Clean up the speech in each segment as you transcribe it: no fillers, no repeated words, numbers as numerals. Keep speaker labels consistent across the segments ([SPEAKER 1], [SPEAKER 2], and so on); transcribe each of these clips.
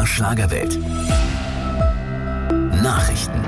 [SPEAKER 1] MDR Schlagerwelt. Nachrichten.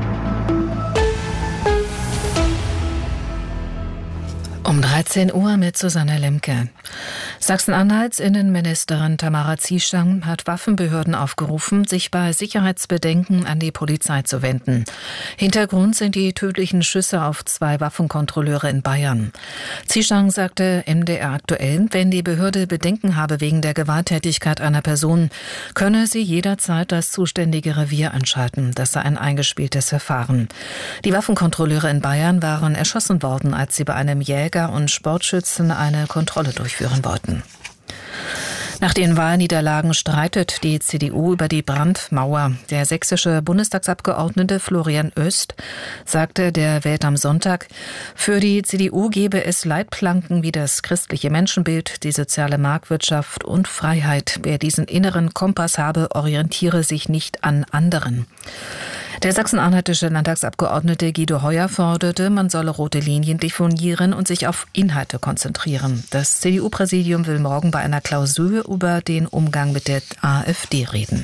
[SPEAKER 2] Um 13 Uhr mit Susanne Lemke. Sachsen-Anhalts Innenministerin Tamara Zieschang hat Waffenbehörden aufgerufen, sich bei Sicherheitsbedenken an die Polizei zu wenden. Hintergrund sind die tödlichen Schüsse auf 2 Waffenkontrolleure in Bayern. Zieschang sagte MDR aktuell, wenn die Behörde Bedenken habe wegen der Gewalttätigkeit einer Person, könne sie jederzeit das zuständige Revier einschalten. Das sei ein eingespieltes Verfahren. Die Waffenkontrolleure in Bayern waren erschossen worden, als sie bei einem Jäger und Sportschützen eine Kontrolle durchführen wollten. Nach den Wahlniederlagen streitet die CDU über die Brandmauer. Der sächsische Bundestagsabgeordnete Florian Oest sagte der Welt am Sonntag, für die CDU gebe es Leitplanken wie das christliche Menschenbild, die soziale Marktwirtschaft und Freiheit. Wer diesen inneren Kompass habe, orientiere sich nicht an anderen. Der sachsen-anhaltische Landtagsabgeordnete Guido Heuer forderte, man solle rote Linien definieren und sich auf Inhalte konzentrieren. Das CDU-Präsidium will morgen bei einer Klausur über den Umgang mit der AfD reden.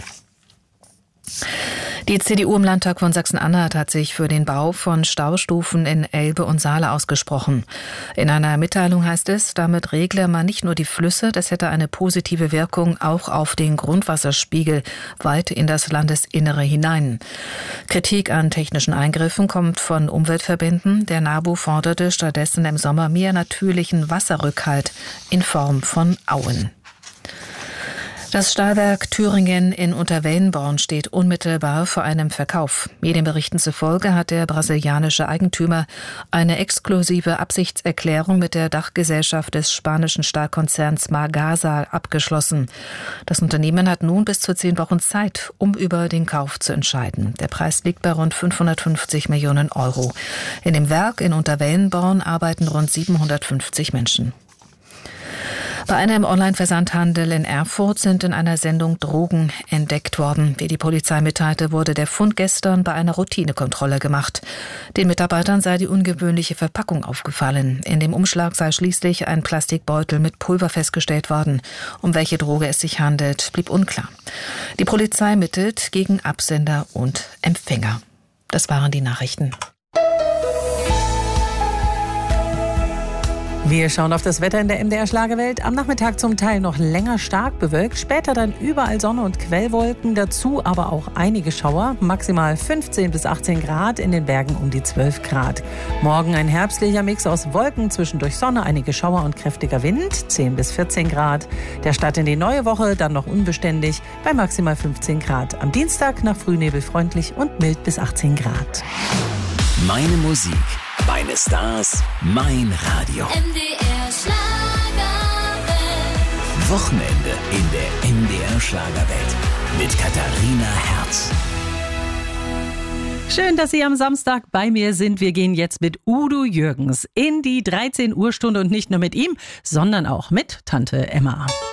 [SPEAKER 2] Die CDU im Landtag von Sachsen-Anhalt hat sich für den Bau von Staustufen in Elbe und Saale ausgesprochen. In einer Mitteilung heißt es, damit regle man nicht nur die Flüsse, das hätte eine positive Wirkung auch auf den Grundwasserspiegel weit in das Landesinnere hinein. Kritik an technischen Eingriffen kommt von Umweltverbänden. Der NABU forderte stattdessen im Sommer mehr natürlichen Wasserrückhalt in Form von Auen. Das Stahlwerk Thüringen in Unterwellenborn steht unmittelbar vor einem Verkauf. Medienberichten zufolge hat der brasilianische Eigentümer eine exklusive Absichtserklärung mit der Dachgesellschaft des spanischen Stahlkonzerns Magasa abgeschlossen. Das Unternehmen hat nun bis zu 10 Wochen Zeit, um über den Kauf zu entscheiden. Der Preis liegt bei rund 550 Millionen Euro. In dem Werk in Unterwellenborn arbeiten rund 750 Menschen. Bei einem Online-Versandhandel in Erfurt sind in einer Sendung Drogen entdeckt worden. Wie die Polizei mitteilte, wurde der Fund gestern bei einer Routinekontrolle gemacht. Den Mitarbeitern sei die ungewöhnliche Verpackung aufgefallen. In dem Umschlag sei schließlich ein Plastikbeutel mit Pulver festgestellt worden. Um welche Droge es sich handelt, blieb unklar. Die Polizei ermittelt gegen Absender und Empfänger. Das waren die Nachrichten.
[SPEAKER 3] Wir schauen auf das Wetter in der MDR Schlagerwelt. Am Nachmittag zum Teil noch länger stark bewölkt, später dann überall Sonne und Quellwolken, dazu aber auch einige Schauer, maximal 15 bis 18 Grad, in den Bergen um die 12 Grad. Morgen ein herbstlicher Mix aus Wolken, zwischendurch Sonne, einige Schauer und kräftiger Wind, 10 bis 14 Grad. Der Start in die neue Woche dann noch unbeständig bei maximal 15 Grad. Am Dienstag nach Frühnebel freundlich und mild bis 18 Grad.
[SPEAKER 1] Meine Musik, meine Stars, mein Radio.
[SPEAKER 4] MDR Schlagerwelt.
[SPEAKER 1] Wochenende in der MDR Schlagerwelt mit Katharina Herz.
[SPEAKER 3] Schön, dass Sie am Samstag bei mir sind. Wir gehen jetzt mit Udo Jürgens in die 13 Uhr Stunde und nicht nur mit ihm, sondern auch mit Tante Emma.